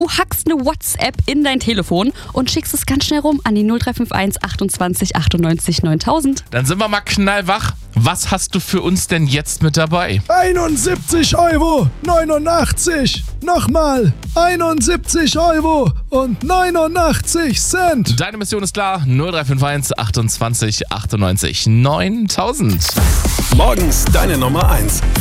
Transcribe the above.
Du hackst eine WhatsApp in dein Telefon und schickst es ganz schnell rum an die 0351 28 98 9000. Dann sind wir mal knallwach. Was hast du für uns denn jetzt mit dabei? 71,89 Euro. Nochmal 71,89 Euro. Deine Mission ist klar. 0351 28 98 9000. Morgens deine Nummer 1.